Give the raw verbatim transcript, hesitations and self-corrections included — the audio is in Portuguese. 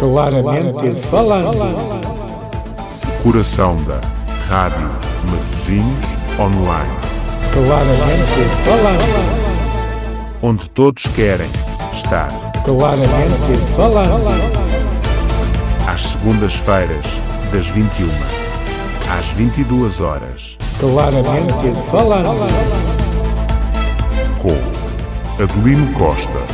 Claramente falando. Coração da Rádio Matosinhos Online. Claramente falando. Onde todos querem estar. Claramente falando. Às segundas-feiras, das vinte e uma às vinte e duas horas. Claramente falando. Com Adelino Costa